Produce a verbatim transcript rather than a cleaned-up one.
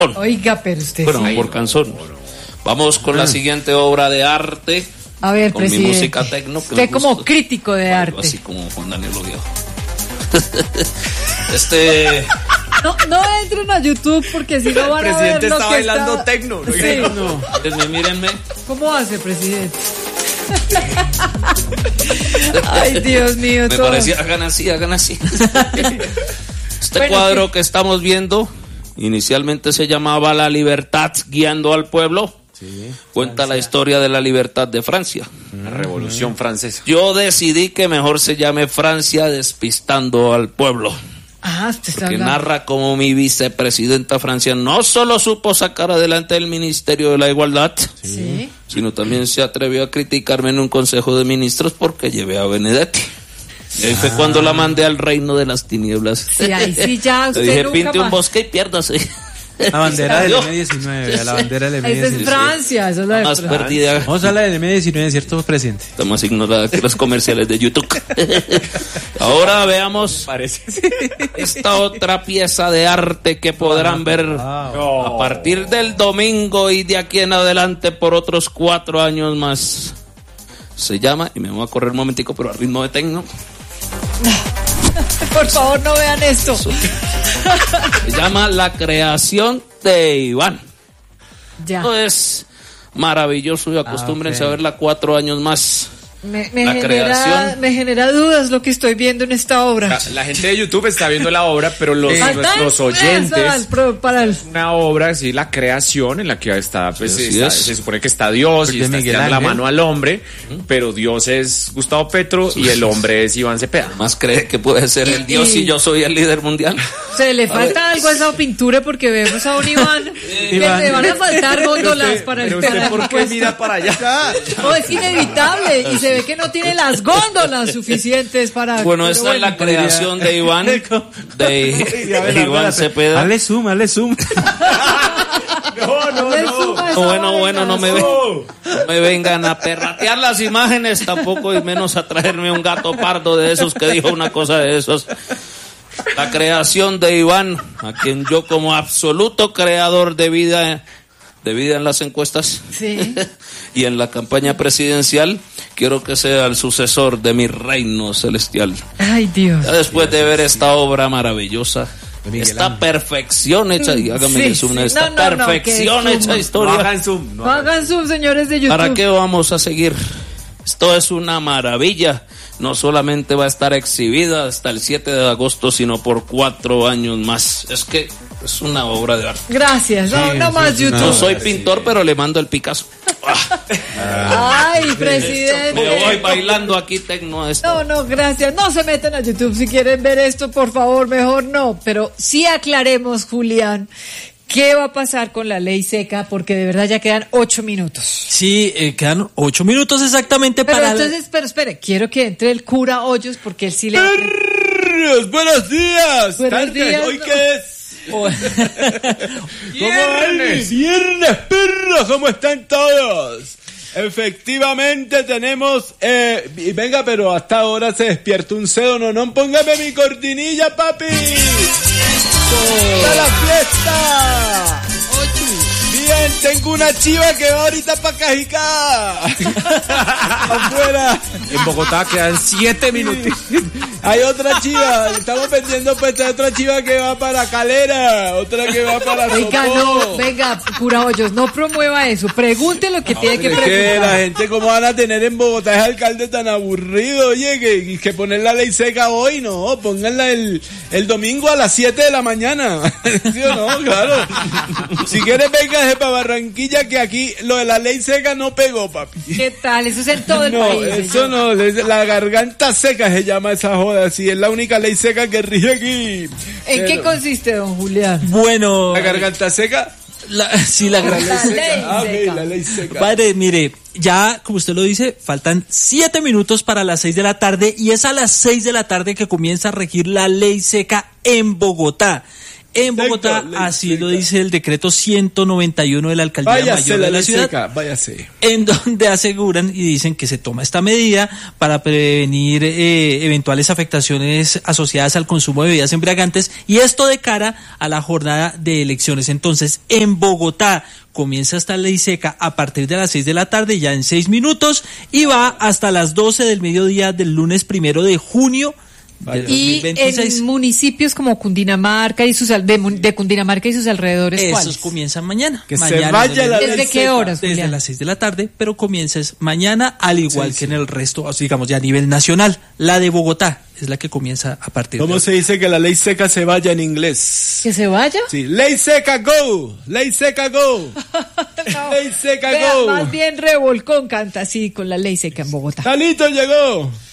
Oiga, pero usted Bueno, sí. por canción. Vamos con la siguiente obra de arte. A ver, con presidente. mi música tecno. que Usted me como gusta. crítico de Algo arte. así como Juan Daniel Oviedo. Este... No, no entren a YouTube porque si no van El a ver presidente lo está que bailando está... tecno, ¿no? Sí. No, mírenme, mírenme. ¿Cómo hace, presidente? Ay, Dios mío. Me todo. parecía, hagan así, hagan así. Este Bueno, cuadro sí. que estamos viendo, inicialmente se llamaba La Libertad guiando al pueblo. Sí, cuenta la historia de la libertad de Francia. La Revolución Francesa. Yo decidí que mejor se llame Francia despistando al pueblo. Ah, usted está Porque hablando. narra cómo mi vicepresidenta Francia no solo supo sacar adelante el Ministerio de la Igualdad, Sí. sino también se atrevió a criticarme en un consejo de ministros porque llevé a Benedetti. Y ahí fue cuando la mandé al reino de las tinieblas. Sí, ahí sí ya Le usted dije, nunca pinte un más. bosque y piérdase. La bandera del Yo- eme diecinueve, la bandera del eme Esa es diecinueve. Francia, esa es la de Más Francia. perdida. Vamos a la del eme diecinueve, ¿cierto, presidente? Está más ignorada que los comerciales de YouTube. Ahora veamos Parece. esta otra pieza de arte que podrán ver a partir del domingo y de aquí en adelante por otros cuatro años más. Se llama, y me voy a correr un momentico, pero a ritmo de tecno. Por favor, no vean esto. Se llama La creación de Iván. Ya. Esto es maravilloso y acostúmbrense Ah, ok. a verla cuatro años más. Me, me La genera, creación. me genera dudas lo que estoy viendo en esta obra. La, la gente de YouTube está viendo la obra, pero los, Falta nuestros el- Para el, oyentes... pro- para el- Una obra, sí, la creación en la que está, pues, Sí, está- es. se supone que está Dios Pues y de está Miguel estirando la Ángel. mano al hombre, pero Dios es Gustavo Petro y el hombre es Iván Cepeda. Más cree que puede ser el Dios Y- y yo soy el líder mundial. Se le falta algo a esa pintura porque vemos a un Iván que Iván. le van a faltar góndolas para Pero el usted, ¿por qué presupuesto. mira para allá? No, es inevitable y se ve que no tiene las góndolas suficientes para... Bueno, pero esta es la creación de Iván, de, de Iván Cepeda. Hazle zoom, hazle zoom. No, no, Le suma esa No, bueno, vaina. bueno, no me, ven- no me vengan a perratear las imágenes tampoco y menos a traerme un gato pardo de esos que dijo una cosa de esos. La creación de Iván, a quien yo como absoluto creador de vida, de vida en las encuestas Sí. y en la campaña presidencial, quiero que sea el sucesor de mi reino celestial. Ay, Dios. Ya después de ver esta obra maravillosa, esta perfección hecha, y háganme Sí, el zoom, sí. esta No, no, no, perfección que hecha zoom. historia. No hagan zoom. No No hagan- hagan sus señores de YouTube. ¿Para qué vamos a seguir? Esto es una maravilla. No solamente va a estar exhibida hasta el siete de agosto, sino por cuatro años más. Es que es una obra de arte. Gracias. No, no más No YouTube. soy pintor, pero le mando el Picasso. Ay, Me voy presidente. bailando aquí tecno a esto. No, no, gracias. No se metan a YouTube si quieren ver esto, por favor, mejor no. Pero sí aclaremos, Julián, qué va a pasar con la ley seca, porque de verdad ya quedan ocho minutos. Sí, eh, quedan ocho minutos exactamente Pero para... entonces, pero espere, quiero que entre el cura Hoyos, porque él sí le... ¡Perros! ¡Buenos días! Buenos Tardes, días, ¿hoy no. qué es? ¿Cómo viernes, viernes, perros, ¿cómo están todos? Efectivamente tenemos, eh, y venga, pero hasta ahora se despierta un cedo, no, no, póngame mi cortinilla, papi. ¡Para la fiesta! Bien, tengo una chiva que va ahorita para Cajicá. Afuera. En Bogotá quedan siete minutos. Hay otra chiva, estamos vendiendo pues hay otra chiva que va para Calera, otra que va para Venga, Sopó. no, venga, cura Hoyos, no promueva eso. Pregunte lo que tiene que Es que la preguntar. gente, ¿cómo van a tener en Bogotá ese alcalde tan aburrido? Oye, que, que poner la ley seca hoy, no, pónganla el, el domingo a las siete de la mañana. ¿Sí o no? Claro. Si quieres, véngase para Barranquilla, que aquí lo de la ley seca no pegó, papi. ¿Qué tal? Eso es en todo el No, país. eso señor. no, es la garganta seca se llama esa joda, sí, es la única ley seca que rige aquí. ¿En qué Pero- consiste, don Julián? Bueno, ¿La garganta seca? la, sí, la gran... La ley Ah, ok, seca. la ley seca. Padre, mire, ya como usted lo dice, faltan siete minutos para las seis de la tarde y es a las seis de la tarde que comienza a regir la ley seca en Bogotá. en Bogotá, Ley así seca. lo dice el decreto ciento noventa y uno de la Alcaldía Váyase Mayor la de la ley ciudad, seca, váyase. en donde aseguran y dicen que se toma esta medida para prevenir eh, eventuales afectaciones asociadas al consumo de bebidas embriagantes, y esto de cara a la jornada de elecciones. Entonces, en Bogotá comienza esta ley seca a partir de las seis de la tarde, ya en seis minutos, y va hasta las doce del mediodía del lunes primero de junio de Y dos mil veintiséis. en municipios como Cundinamarca y sus al- de, mun- de Cundinamarca y sus alrededores, Esos ¿cuáles? comienzan mañana. Que se Mañana vaya la desde- ¿Desde ley qué seca. horas, Desde Julián? las seis de la tarde, pero comienza es mañana, al igual Sí, que sí. en el resto, o sea, digamos, ya a nivel nacional. La de Bogotá es la que comienza a partir ¿Cómo de se dice que la ley seca se vaya en inglés? ¿Que se vaya? Sí, ley seca go, ley seca go, No. ley seca Vea, go. más bien Revolcón canta así con la ley seca en Bogotá. Talito llegó.